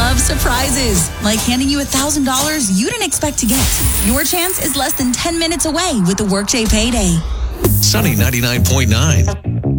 love surprises, like handing you $1,000 you didn't expect to get. Your chance is less than 10 minutes away with the Workday Payday. Sunny 99.9.